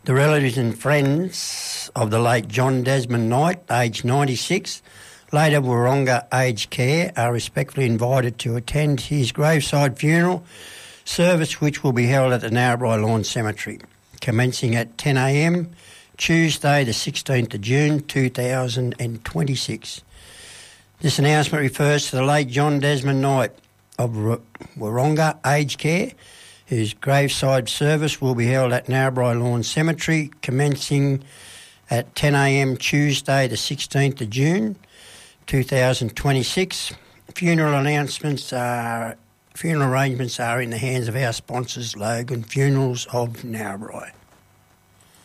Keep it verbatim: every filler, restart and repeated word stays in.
The relatives and friends of the late John Desmond Knight, aged ninety-six, later Wahronga Aged Care, are respectfully invited to attend his graveside funeral service, which will be held at the Narrabri Lawn Cemetery, commencing at ten a m Tuesday the sixteenth of June two thousand twenty-six. This announcement refers to the late John Desmond Knight of Wahronga Aged Care, whose graveside service will be held at Narrabri Lawn Cemetery, commencing at ten a m Tuesday the sixteenth of June two thousand twenty-six. Funeral announcements are, funeral arrangements are in the hands of our sponsors, Logan Funerals of Narrabri.